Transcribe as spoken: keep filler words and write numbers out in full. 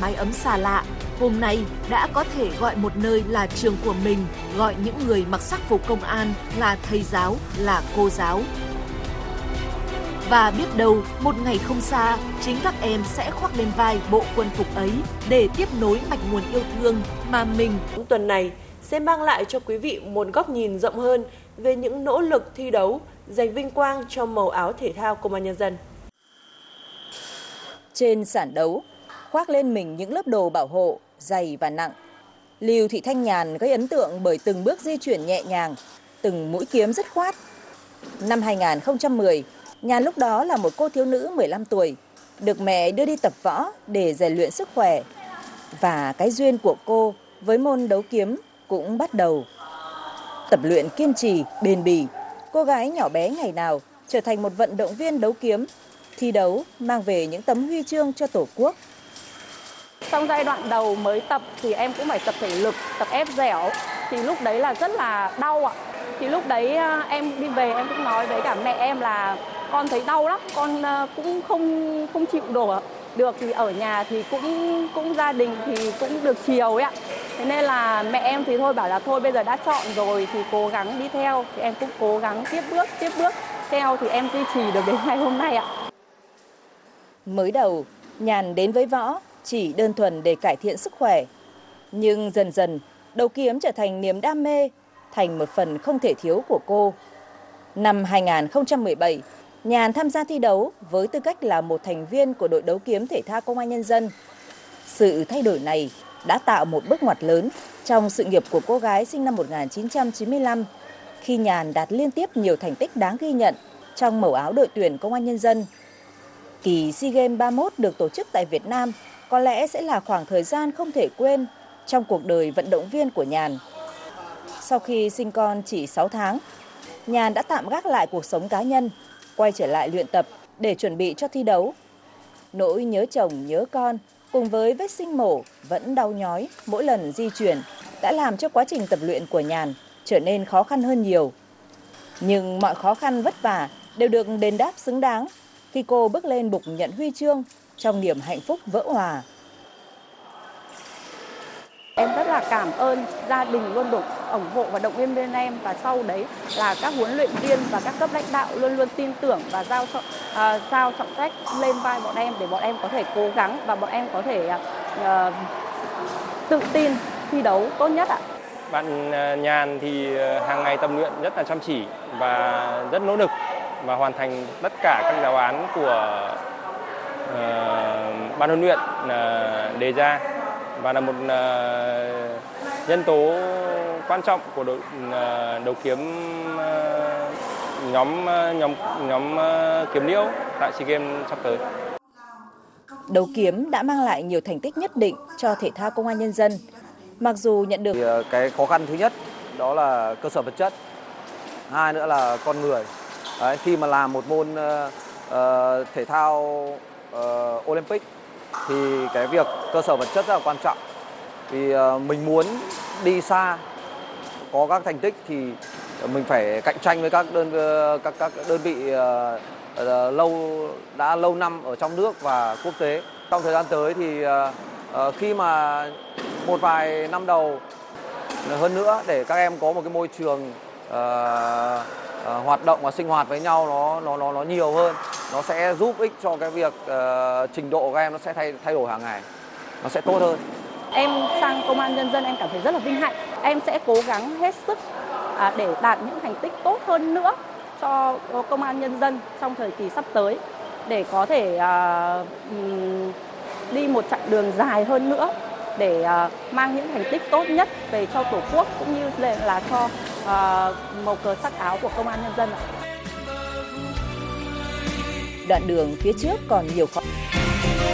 mái ấm xa lạ, hôm nay đã có thể gọi một nơi là trường của mình, gọi những người mặc sắc phục công an là thầy giáo, là cô giáo. Và biết đâu, một ngày không xa, chính các em sẽ khoác lên vai bộ quân phục ấy để tiếp nối mạch nguồn yêu thương mà mình. Tuần này sẽ mang lại cho quý vị một góc nhìn rộng hơn về những nỗ lực thi đấu, giành vinh quang cho màu áo thể thao Công an Nhân dân. Trên sàn đấu, khoác lên mình những lớp đồ bảo hộ, dày và nặng. Lưu Thị Thanh Nhàn gây ấn tượng bởi từng bước di chuyển nhẹ nhàng, từng mũi kiếm dứt khoát. Năm hai nghìn không trăm mười, Nhàn lúc đó là một cô thiếu nữ mười lăm tuổi, được mẹ đưa đi tập võ để rèn luyện sức khỏe. Và cái duyên của cô với môn đấu kiếm cũng bắt đầu. Tập luyện kiên trì, bền bỉ, cô gái nhỏ bé ngày nào trở thành một vận động viên đấu kiếm, thi đấu mang về những tấm huy chương cho Tổ quốc. Trong giai đoạn đầu mới tập thì em cũng phải tập thể lực, tập ép dẻo, thì lúc đấy là rất là đau ạ. Thì lúc đấy em đi về em cũng nói với cả mẹ em là con thấy đau lắm, con cũng không không chịu đổ được, thì ở nhà thì cũng cũng gia đình thì cũng được chiều ấy ạ. Thế nên là mẹ em thì thôi bảo là thôi bây giờ đã chọn rồi thì cố gắng đi theo, thì em cũng cố gắng tiếp bước tiếp bước theo thì em duy trì được đến ngày hôm nay ạ. Mới đầu, Nhàn đến với võ chỉ đơn thuần để cải thiện sức khỏe, nhưng dần dần đấu kiếm trở thành niềm đam mê, thành một phần không thể thiếu của cô. Năm hai nghìn không trăm mười bảy, Nhàn tham gia thi đấu với tư cách là một thành viên của đội đấu kiếm thể thao Công an Nhân dân. Sự thay đổi này đã tạo một bước ngoặt lớn trong sự nghiệp của cô gái sinh năm một nghìn chín trăm chín mươi lăm, khi Nhàn đạt liên tiếp nhiều thành tích đáng ghi nhận trong màu áo đội tuyển Công an Nhân dân. Kỳ SEA Games ba mươi mốt được tổ chức tại Việt Nam có lẽ sẽ là khoảng thời gian không thể quên trong cuộc đời vận động viên của Nhàn. Sau khi sinh con chỉ sáu tháng, Nhàn đã tạm gác lại cuộc sống cá nhân, quay trở lại luyện tập để chuẩn bị cho thi đấu. Nỗi nhớ chồng, nhớ con cùng với vết sinh mổ vẫn đau nhói mỗi lần di chuyển đã làm cho quá trình tập luyện của Nhàn trở nên khó khăn hơn nhiều. Nhưng mọi khó khăn vất vả đều được đền đáp xứng đáng khi cô bước lên bục nhận huy chương trong niềm hạnh phúc vỡ òa. Em rất là cảm ơn gia đình luôn được ủng hộ và động viên bên em, và sau đấy là các huấn luyện viên và các cấp lãnh đạo luôn luôn tin tưởng và giao uh, giao trọng trách lên vai bọn em để bọn em có thể cố gắng và bọn em có thể uh, tự tin thi đấu tốt nhất ạ. Bạn Nhàn thì hàng ngày tập luyện rất là chăm chỉ và rất nỗ lực và hoàn thành tất cả các giáo án của uh, ban huấn luyện uh, đề ra, và là một uh, nhân tố quan trọng của đội uh, đấu kiếm uh, nhóm uh, nhóm nhóm uh, kiếm liễu tại SEA Games sắp tới. Đấu kiếm đã mang lại nhiều thành tích nhất định cho thể thao Công an Nhân dân. Mặc dù nhận được thì cái khó khăn thứ nhất đó là cơ sở vật chất, hai nữa là con người. Đấy, khi mà làm một môn uh, uh, thể thao uh, Olympic thì cái việc cơ sở vật chất rất là quan trọng. Vì uh, mình muốn đi xa, có các thành tích thì mình phải cạnh tranh với các đơn uh, các các đơn vị uh, uh, lâu đã lâu năm ở trong nước và quốc tế. Trong thời gian tới thì uh, uh, khi mà một vài năm đầu hơn nữa để các em có một cái môi trường uh, uh, hoạt động và sinh hoạt với nhau nó nó nó nó nhiều hơn, nó sẽ giúp ích cho cái việc uh, trình độ của các em nó sẽ thay thay đổi hàng ngày, nó sẽ tốt hơn. Em sang Công an Nhân dân em cảm thấy rất là vinh hạnh. Em sẽ cố gắng hết sức à, để đạt những thành tích tốt hơn nữa cho Công an Nhân dân trong thời kỳ sắp tới, để có thể à, đi một chặng đường dài hơn nữa để uh, mang những thành tích tốt nhất về cho Tổ quốc cũng như là cho uh, màu cờ sắc áo của Công an Nhân dân ạ. Đoạn đường phía trước còn nhiều khó khăn.